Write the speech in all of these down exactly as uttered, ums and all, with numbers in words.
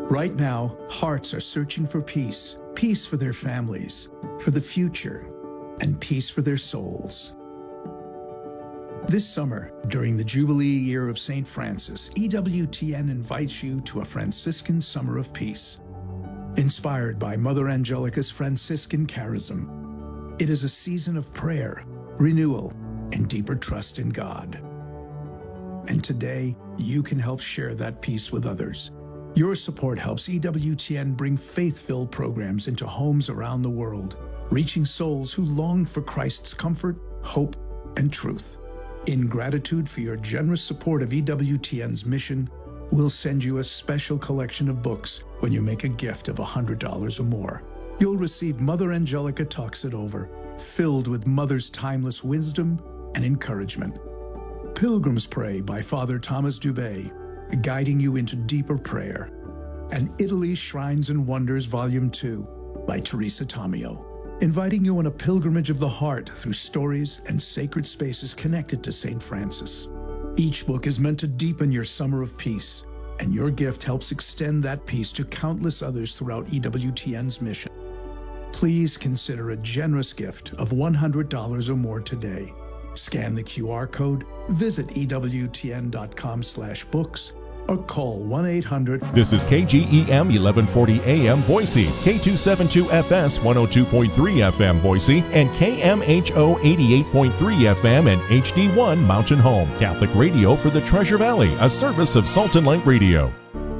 Right now, hearts are searching for peace, peace for their families, for the future, and peace for their souls. This summer, during the Jubilee year of Saint Francis, E W T N invites you to a Franciscan Summer of Peace. Inspired by Mother Angelica's Franciscan charism, it is a season of prayer, renewal, and deeper trust in God. And today, you can help share that peace with others. Your support helps E W T N bring faith-filled programs into homes around the world, reaching souls who long for Christ's comfort, hope, and truth. In gratitude for your generous support of E W T N's mission, we'll send you a special collection of books when you make a gift of one hundred dollars or more. You'll receive Mother Angelica Talks It Over, filled with Mother's timeless wisdom and encouragement. Pilgrim's Pray by Father Thomas Dubay, guiding you into deeper prayer. And Italy's Shrines and Wonders Volume two by Teresa Tomeo, inviting you on a pilgrimage of the heart through stories and sacred spaces connected to Saint Francis. Each book is meant to deepen your summer of peace, and your gift helps extend that peace to countless others throughout E W T N's mission. Please consider a generous gift of one hundred dollars or more today. Scan the Q R code, visit E W T N dot com slash books, or call one eight hundred. This is K G E M eleven forty A M Boise, K two seventy-two F S one oh two point three F M Boise, and K M H O eighty-eight point three F M and H D one Mountain Home. Catholic radio for the Treasure Valley, a service of Salt and Light Radio.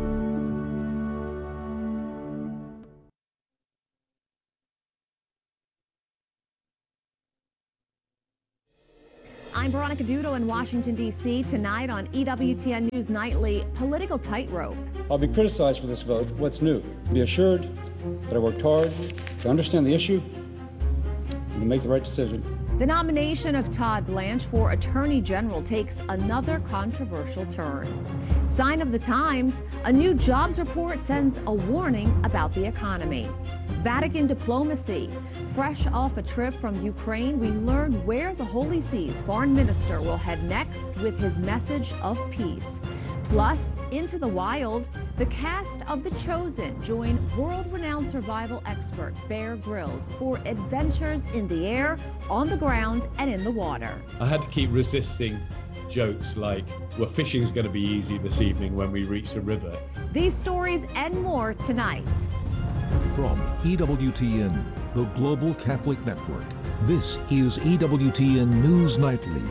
I'm Veronica Dudo in Washington, D C Tonight on E W T N News Nightly, political tightrope. I'll be criticized for this vote. What's new? Be assured that I worked hard to understand the issue and to make the right decision. The nomination of Todd Blanche for Attorney General takes another controversial turn. Sign of the times, a new jobs report sends a warning about the economy. Vatican diplomacy. Fresh off a trip from Ukraine, we learn where the Holy See's foreign minister will head next with his message of peace. Plus, into the wild, the cast of The Chosen join world-renowned survival expert Bear Grylls for adventures in the air, on the ground, and in the water. I had to keep resisting jokes like, well, fishing's going to be easy this evening when we reach the river. These stories and more tonight. From E W T N, the Global Catholic Network, this is E W T N News Nightly.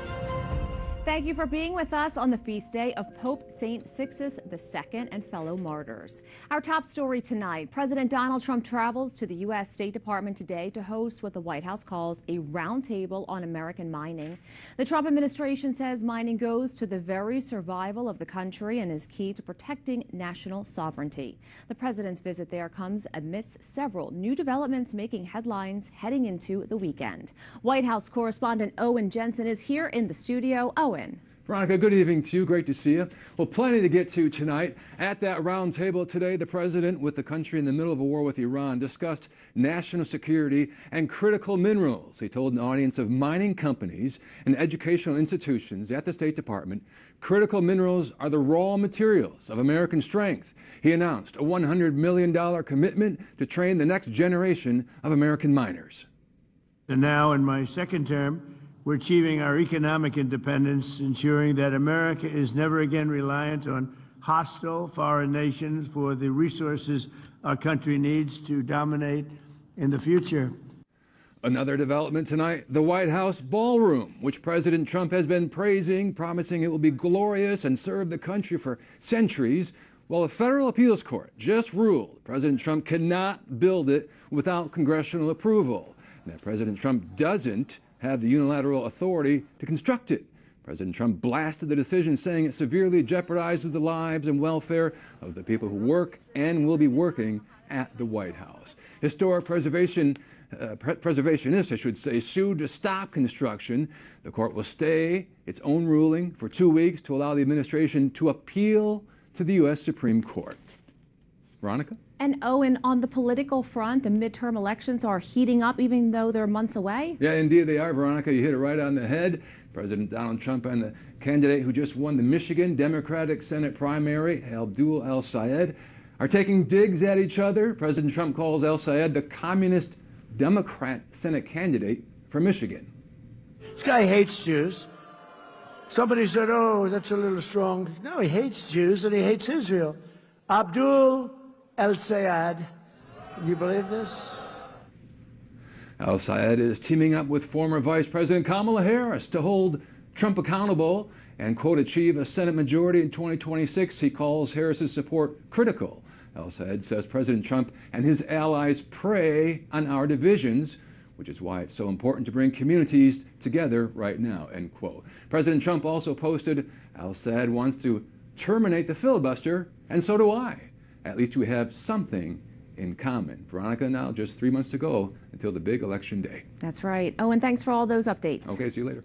Thank you for being with us on the feast day of Pope Saint Sixtus the Second and fellow martyrs. Our top story tonight, President Donald Trump travels to the U S State Department today to host what the White House calls a roundtable on American mining. The Trump administration says mining goes to the very survival of the country and is key to protecting national sovereignty. The president's visit there comes amidst several new developments making headlines heading into the weekend. White House correspondent Owen Jensen is here in the studio. Owen. Veronica, good evening to you. Great to see you. Well, plenty to get to tonight. At that round table today, the president, with the country in the middle of a war with Iran, discussed national security and critical minerals. He told an audience of mining companies and educational institutions at the State Department, critical minerals are the raw materials of American strength. He announced a one hundred million dollars commitment to train the next generation of American miners. And now, in my second term, we're achieving our economic independence, ensuring that America is never again reliant on hostile foreign nations for the resources our country needs to dominate in the future. Another development tonight, the White House ballroom, which President Trump has been praising, promising it will be glorious and serve the country for centuries. Well, a federal appeals court just ruled President Trump cannot build it without congressional approval, and that President Trump doesn't have the unilateral authority to construct it. President Trump blasted the decision, saying it severely jeopardizes the lives and welfare of the people who work and will be working at the White House. Historic preservation, uh, pre preservationists, I should say, sued to stop construction. The court will stay its own ruling for two weeks to allow the administration to appeal to the U S Supreme Court. Veronica? And Owen, on the political front, the midterm elections are heating up even though they're months away? Yeah, indeed they are, Veronica. You hit it right on the head. President Donald Trump and the candidate who just won the Michigan Democratic Senate primary, Abdul El-Sayed, are taking digs at each other. President Trump calls El-Sayed the communist Democrat Senate candidate for Michigan. This guy hates Jews. Somebody said, oh, that's a little strong. No, he hates Jews and he hates Israel. Abdul El-Sayed. Can you believe this? El-Sayed is teaming up with former Vice President Kamala Harris to hold Trump accountable and, quote, achieve a Senate majority in twenty twenty-six. He calls Harris's support critical. El-Sayed says President Trump and his allies prey on our divisions, which is why it's so important to bring communities together right now, end quote. President Trump also posted, El-Sayed wants to terminate the filibuster, and so do I. At least we have something in common. Veronica, now just three months to go until the big election day. That's right. Oh, and thanks for all those updates. Okay, see you later.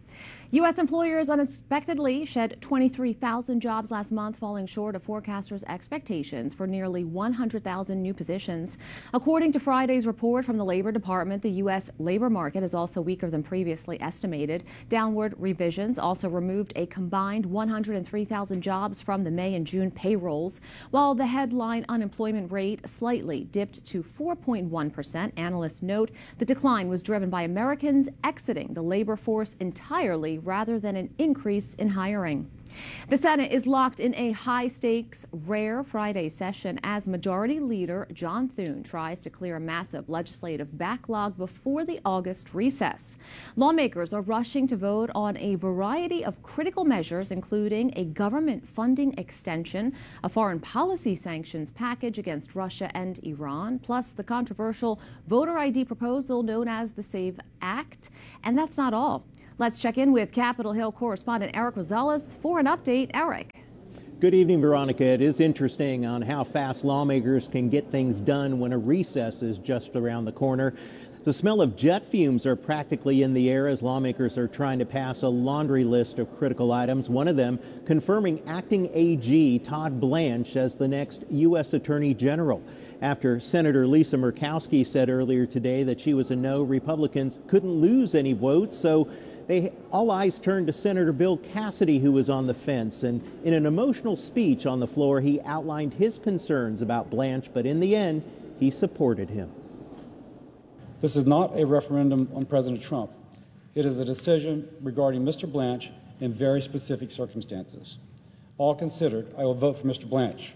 U S employers unexpectedly shed twenty-three thousand jobs last month, falling short of forecasters' expectations for nearly one hundred thousand new positions. According to Friday's report from the Labor Department, the U S labor market is also weaker than previously estimated. Downward revisions also removed a combined one hundred three thousand jobs from the May and June payrolls, while the headline unemployment rate slightly dipped to four point one percent. Analysts note the decline was driven by Americans exiting the labor force entirely rather than an increase in hiring. The Senate is locked in a high-stakes, rare Friday session as Majority Leader John Thune tries to clear a massive legislative backlog before the August recess. Lawmakers are rushing to vote on a variety of critical measures, including a government funding extension, a foreign policy sanctions package against Russia and Iran, plus the controversial voter I D proposal known as the SAVE Act. And that's not all. Let's check in with Capitol Hill correspondent Eric Rosales for an update. Eric. Good evening, Veronica. It is interesting on how fast lawmakers can get things done when a recess is just around the corner. The smell of jet fumes are practically in the air as lawmakers are trying to pass a laundry list of critical items. One of them confirming acting A G Todd Blanche as the next U S Attorney General. After Senator Lisa Murkowski said earlier today that she was a no, Republicans couldn't lose any votes, so They, all eyes turned to Senator Bill Cassidy, who was on the fence, and in an emotional speech on the floor, he outlined his concerns about Blanche, but in the end, he supported him. This is not a referendum on President Trump. It is a decision regarding Mister Blanche in very specific circumstances. All considered, I will vote for Mister Blanche.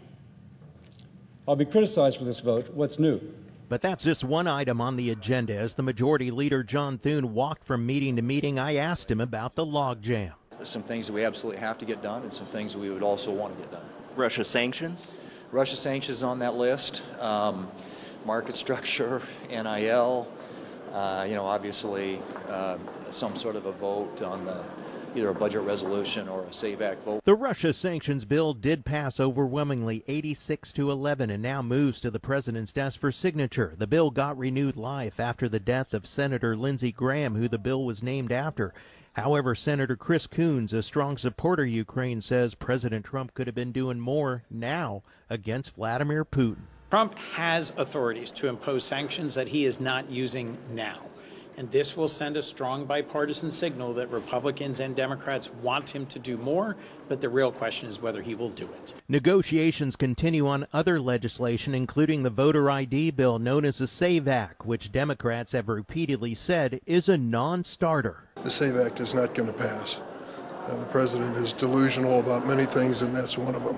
I'll be criticized for this vote. What's new? But that's just one item on the agenda. As the Majority Leader John Thune walked from meeting to meeting, I asked him about the logjam. Some things that we absolutely have to get done and some things that we would also want to get done. Russia sanctions? Russia sanctions on that list. Um, market structure, N I L, uh, you know, obviously uh, some sort of a vote on the either a budget resolution or a SAVE Act vote. The Russia sanctions bill did pass overwhelmingly eighty-six to eleven and now moves to the president's desk for signature. The bill got renewed life after the death of Senator Lindsey Graham, who the bill was named after. However, Senator Chris Coons, a strong supporter of Ukraine, says President Trump could have been doing more now against Vladimir Putin. Trump has authorities to impose sanctions that he is not using now. And this will send a strong bipartisan signal that Republicans and Democrats want him to do more, but the real question is whether he will do it. Negotiations continue on other legislation, including the voter I D bill known as the SAVE Act, which Democrats have repeatedly said is a non-starter. The SAVE Act is not going to pass. Uh, the president is delusional about many things, and that's one of them.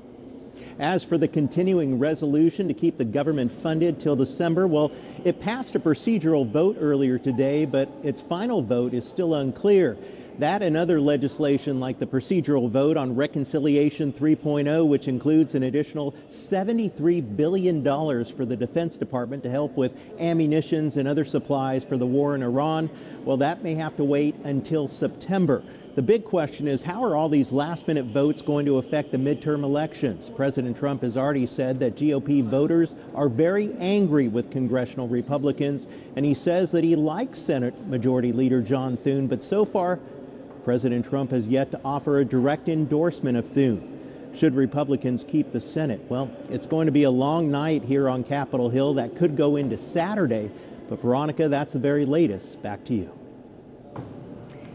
As for the continuing resolution to keep the government funded till December, well, it passed a procedural vote earlier today, but its final vote is still unclear. That and other legislation like the procedural vote on Reconciliation three point oh, which includes an additional seventy-three billion dollars for the Defense Department to help with ammunitions and other supplies for the war in Iran, well, that may have to wait until September. The big question is, how are all these last-minute votes going to affect the midterm elections? President Trump has already said that G O P voters are very angry with congressional Republicans, and he says that he likes Senate Majority Leader John Thune, but so far, President Trump has yet to offer a direct endorsement of Thune. Should Republicans keep the Senate? Well, it's going to be a long night here on Capitol Hill that could go into Saturday, but Veronica, that's the very latest. Back to you.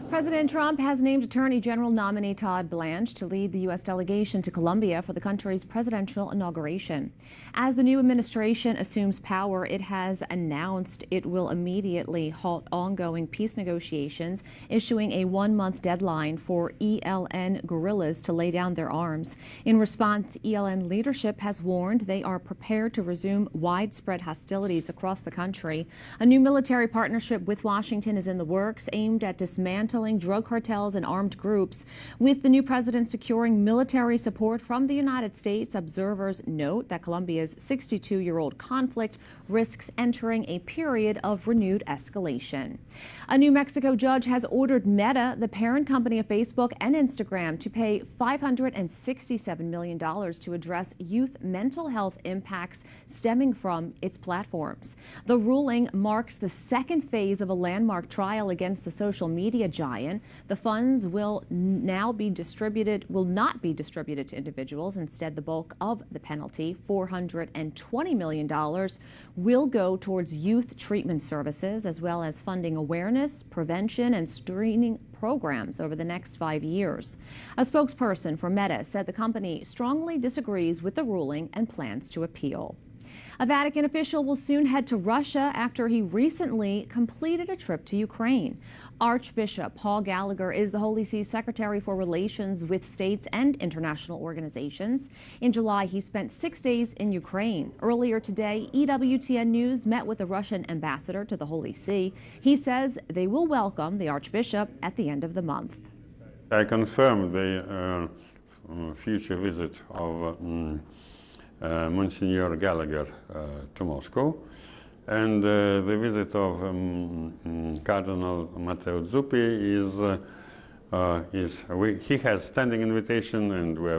President Trump has named Attorney General nominee Todd Blanche to lead the U S delegation to Colombia for the country's presidential inauguration. As the new administration assumes power, it has announced it will immediately halt ongoing peace negotiations, issuing a one-month deadline for E L N guerrillas to lay down their arms. In response, E L N leadership has warned they are prepared to resume widespread hostilities across the country. A new military partnership with Washington is in the works, aimed at dismantling drug cartels and armed groups. With the new president securing military support from the United States, observers note that Colombia's sixty-two-year-old conflict risks entering a period of renewed escalation. A New Mexico judge has ordered Meta, the parent company of Facebook and Instagram, to pay five hundred sixty-seven million dollars to address youth mental health impacts stemming from its platforms. The ruling marks the second phase of a landmark trial against the social media giant. The funds will now be distributed, will not be distributed to individuals. Instead, the bulk of the penalty, four hundred twenty million dollars, will go towards youth treatment services, as well as funding awareness, prevention, and screening programs over the next five years. A spokesperson for Meta said the company strongly disagrees with the ruling and plans to appeal. A Vatican official will soon head to Russia after he recently completed a trip to Ukraine. Archbishop Paul Gallagher is the Holy See's Secretary for Relations with States and international organizations. In July, he spent six days in Ukraine. Earlier today, E W T N News met with the Russian ambassador to the Holy See. He says they will welcome the Archbishop at the end of the month. I confirm the uh, future visit of um, Uh, Monsignor Gallagher uh, to Moscow, and uh, the visit of um, um, Cardinal Matteo Zuppi is, uh, uh, is we, he has standing invitation, and we are